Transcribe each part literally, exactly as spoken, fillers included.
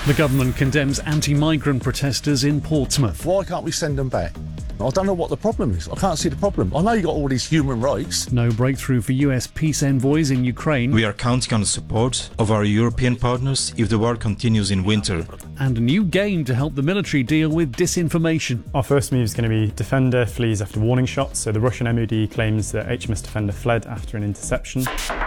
The government condemns anti-migrant protesters in Portsmouth. Why can't we send them back? I don't know what the problem is. I can't see the problem. I know you've got all these human rights. No breakthrough for U S peace envoys in Ukraine. We are counting on the support of our European partners if the war continues in winter. And a new game to help the military deal with disinformation. Our first move is going to be Defender flees after warning shots. So the Russian M O D claims that H M S Defender fled after an interception.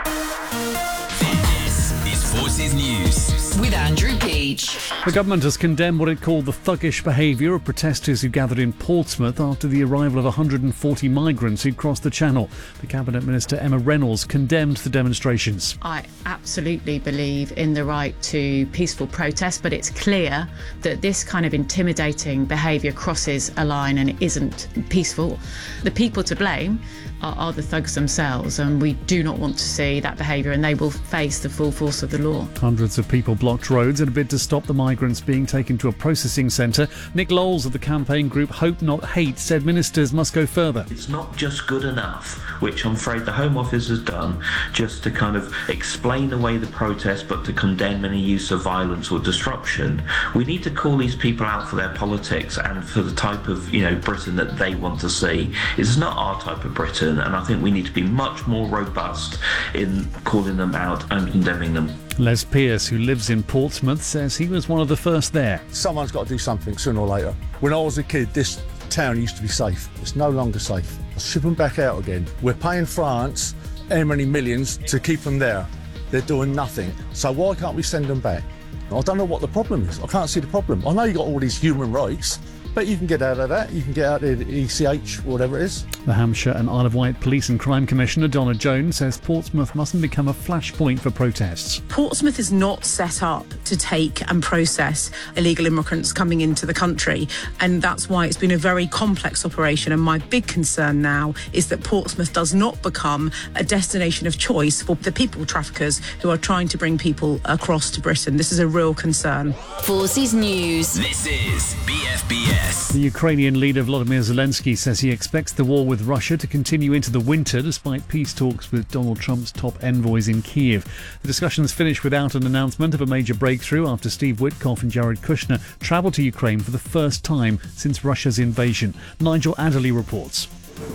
This is Forces News with Andrew Peach. The government has condemned what it called the thuggish behaviour of protesters who gathered in Portsmouth after the arrival of one hundred forty migrants who'd crossed the Channel. The Cabinet Minister Emma Reynolds condemned the demonstrations. I absolutely believe in the right to peaceful protest, but it's clear that this kind of intimidating behaviour crosses a line and it isn't peaceful. The people to blame are, are the thugs themselves, and we do not want to see that behaviour, and they will face the full force of the law. Hundreds of people blocked roads in a bid to stop the migrants being taken to a processing centre. Nick Lowles of the campaign group Hope Not Hate said ministers must go further. It's not just good enough, which I'm afraid the Home Office has done, just to kind of explain away the protest but to condemn any use of violence or disruption. We need to call these people out for their politics and for the type of, you know, Britain that they want to see. It's not our type of Britain, and I think we need to be much more robust in calling them out and condemning them. Les Pearce, who lives in Portsmouth, says he was one of the first there. Someone's got to do something sooner or later. When I was a kid, this town used to be safe. It's no longer safe. Ship them back out again. We're paying France how many millions to keep them there. They're doing nothing. So why can't we send them back? I don't know what the problem is. I can't see the problem. I know you've got all these human rights, but you can get out of that. You can get out of the E C H, whatever it is. The Hampshire and Isle of Wight Police and Crime Commissioner Donna Jones says Portsmouth mustn't become a flashpoint for protests. Portsmouth is not set up to take and process illegal immigrants coming into the country, and that's why it's been a very complex operation. And my big concern now is that Portsmouth does not become a destination of choice for the people traffickers who are trying to bring people across to Britain. This is a real concern. Forces News. This is B F B S. The Ukrainian leader Volodymyr Zelensky says he expects the war with Russia to continue into the winter despite peace talks with Donald Trump's top envoys in Kyiv. The discussions finished without an announcement of a major breakthrough after Steve Witkoff and Jared Kushner travelled to Ukraine for the first time since Russia's invasion. Nigel Adderley reports.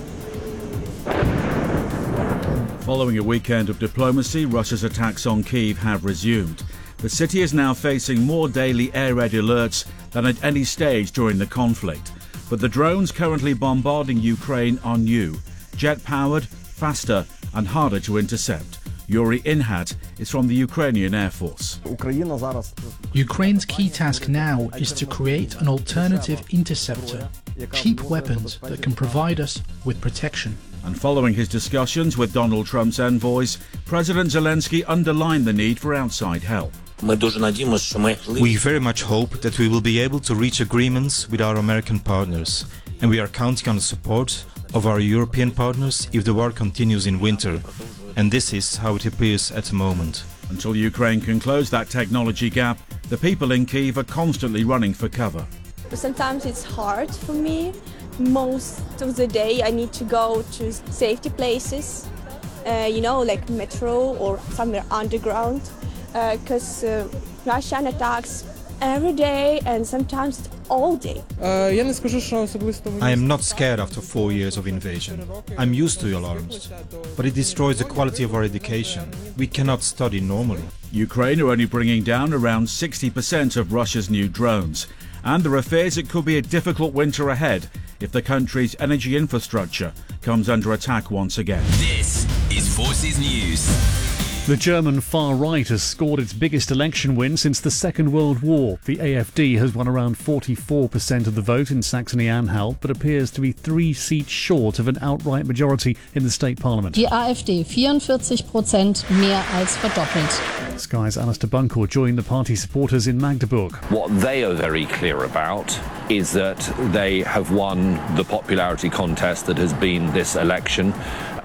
Following a weekend of diplomacy, Russia's attacks on Kyiv have resumed. The city is now facing more daily air raid alerts than at any stage during the conflict. But the drones currently bombarding Ukraine are new, jet-powered, faster and harder to intercept. Yuri Inhat is from the Ukrainian Air Force. Ukraine's key task now is to create an alternative interceptor, cheap weapons that can provide us with protection. And following his discussions with Donald Trump's envoys, President Zelensky underlined the need for outside help. We very much hope that we will be able to reach agreements with our American partners, and we are counting on the support of our European partners if the war continues in winter. And this is how it appears at the moment. Until Ukraine can close that technology gap, the people in Kyiv are constantly running for cover. Sometimes it's hard for me. Most of the day I need to go to safety places, uh, you know, like metro or somewhere underground, because uh, uh, Russian attacks every day and sometimes all day. I am not scared after four years of invasion. I'm used to alarms, but it destroys the quality of our education. We cannot study normally. Ukraine are only bringing down around sixty percent of Russia's new drones, and there are fears it could be a difficult winter ahead if the country's energy infrastructure comes under attack once again. This is Forces News. The German far right has scored its biggest election win since the Second World War. The A F D has won around forty-four percent of the vote in Saxony-Anhalt, but appears to be three seats short of an outright majority in the state parliament. Die AfD vierundvierzig Prozent, mehr als verdoppelt. Sky's Alistair Bunkle joined the party supporters in Magdeburg. What they are very clear about is that they have won the popularity contest that has been this election.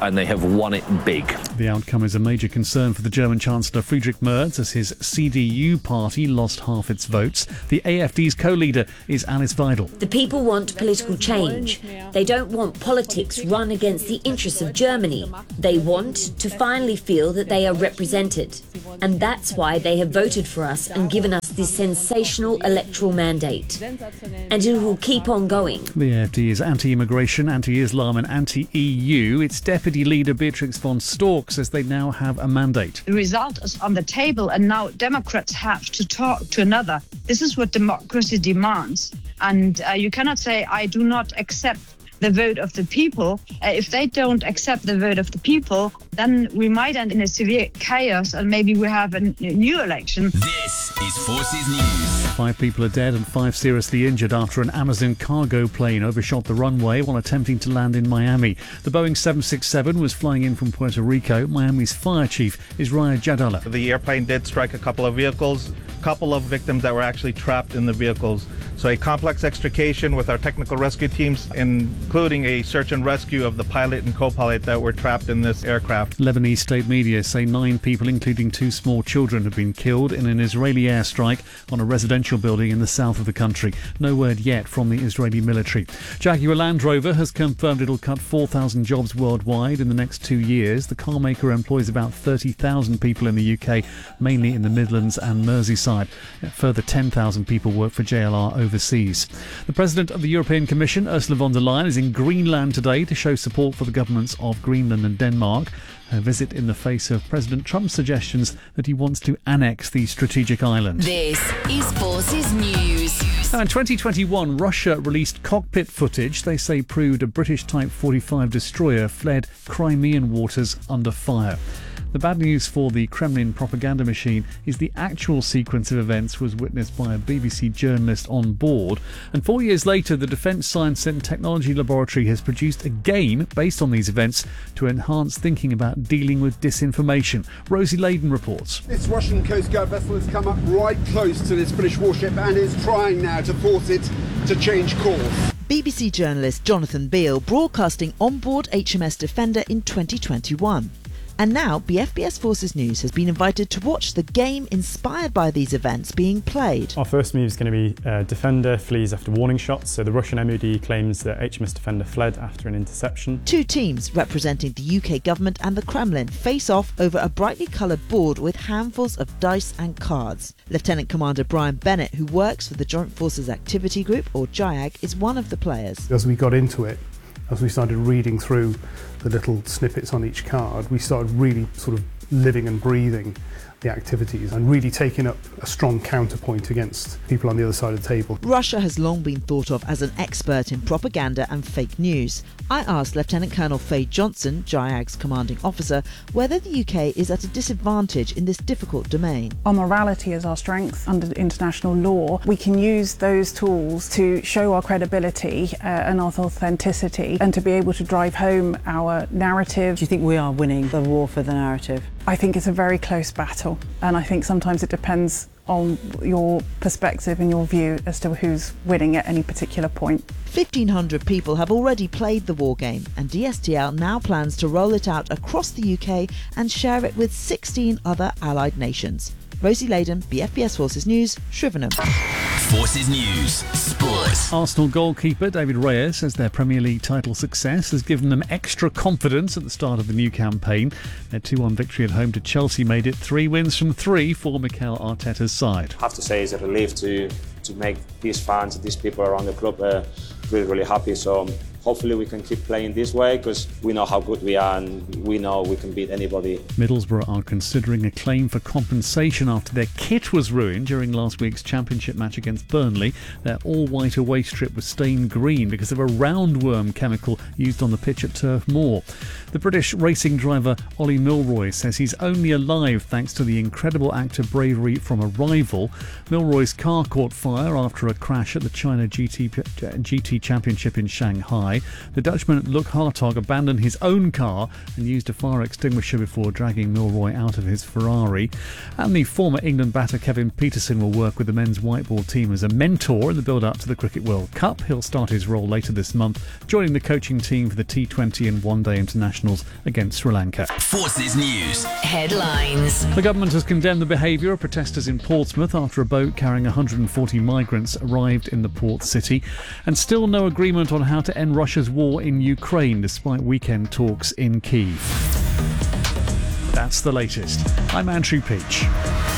and they have won it big. The outcome is a major concern for the German Chancellor Friedrich Merz as his C D U party lost half its votes. The A F D's co-leader is Alice Weidel. The people want political change. They don't want politics run against the interests of Germany. They want to finally feel that they are represented. And that's why they have voted for us and given us this sensational electoral mandate. And it will keep on going. The A F D is anti-immigration, anti-Islam and anti-E U. Its deputy leader Beatrix von Storck says they now have a mandate. The result is on the table and now Democrats have to talk to another. This is what democracy demands. And uh, you cannot say, I do not accept the vote of the people. Uh, if they don't accept the vote of the people, then we might end in a severe chaos and maybe we have a n- new election. This is Forces News. Five people are dead and five seriously injured after an Amazon cargo plane overshot the runway while attempting to land in Miami. The Boeing seven sixty-seven was flying in from Puerto Rico. Miami's fire chief is Raya Jadala. The airplane did strike a couple of vehicles, a couple of victims that were actually trapped in the vehicles. So a complex extrication with our technical rescue teams, including a search and rescue of the pilot and co-pilot that were trapped in this aircraft. Lebanese state media say nine people, including two small children, have been killed in an Israeli airstrike on a residential building in the south of the country. No word yet from the Israeli military. Jaguar Land Rover has confirmed it'll cut four thousand jobs worldwide in the next two years. The car maker employs about thirty thousand people in the U K, mainly in the Midlands and Merseyside. A further ten thousand people work for J L R overseas. The President of the European Commission, Ursula von der Leyen, is in Greenland today to show support for the governments of Greenland and Denmark. Her visit in the face of President Trump's suggestions that he wants to annex the strategic island. This is Forces News. Now, in twenty twenty-one, Russia released cockpit footage they say proved a British Type forty-five destroyer fled Crimean waters under fire. The bad news for the Kremlin propaganda machine is the actual sequence of events was witnessed by a B B C journalist on board. And four years later, the Defence Science and Technology Laboratory has produced a game based on these events to enhance thinking about dealing with disinformation. Rosie Layden reports. This Russian Coast Guard vessel has come up right close to this British warship and is trying now to force it to change course. B B C journalist Jonathan Beale broadcasting on board H M S Defender in twenty twenty-one. And now B F B S Forces News has been invited to watch the game inspired by these events being played. Our first move is going to be uh, Defender flees after warning shots. So the Russian M O D claims that H M S Defender fled after an interception. Two teams representing the U K government and the Kremlin face off over a brightly coloured board with handfuls of dice and cards. Lieutenant Commander Brian Bennett, who works for the Joint Forces Activity Group, or JIAG, is one of the players. As we got into it, as we started reading through the little snippets on each card, we started really sort of living and breathing the activities and really taking up a strong counterpoint against people on the other side of the table. Russia has long been thought of as an expert in propaganda and fake news. I asked Lieutenant Colonel Faye Johnson, JIAG's commanding officer, whether the U K is at a disadvantage in this difficult domain. Our morality is our strength under international law. We can use those tools to show our credibility uh, and our authenticity and to be able to drive home our narrative. Do you think we are winning the war for the narrative? I think it's a very close battle, and I think sometimes it depends on your perspective and your view as to who's winning at any particular point. fifteen hundred people have already played the war game, and D S T L now plans to roll it out across the U K and share it with sixteen other allied nations. Rosie Layden, B F B S Forces News, Shrivenham. Forces News, Sport. Arsenal goalkeeper David Raya says their Premier League title success has given them extra confidence at the start of the new campaign. Their two one victory at home to Chelsea made it three wins from three for Mikel Arteta's side. I have to say it's a relief to to make these fans, these people around the club uh, really, really happy. So hopefully we can keep playing this way because we know how good we are and we know we can beat anybody. Middlesbrough are considering a claim for compensation after their kit was ruined during last week's championship match against Burnley. Their all-white away strip was stained green because of a roundworm chemical used on the pitch at Turf Moor. The British racing driver Ollie Milroy says he's only alive thanks to the incredible act of bravery from a rival. Milroy's car caught fire after a crash at the China G T, G T Championship in Shanghai. July. The Dutchman Luc Hartog abandoned his own car and used a fire extinguisher before dragging Milroy out of his Ferrari. And the former England batter Kevin Peterson will work with the men's white ball team as a mentor in the build-up to the Cricket World Cup. He'll start his role later this month, joining the coaching team for the T twenty and one-day internationals against Sri Lanka. Forces News headlines. The government has condemned the behaviour of protesters in Portsmouth after a boat carrying one hundred forty migrants arrived in the port city, and still no agreement on how to end Russia's war in Ukraine despite weekend talks in Kyiv. That's the latest. I'm Andrew Peach.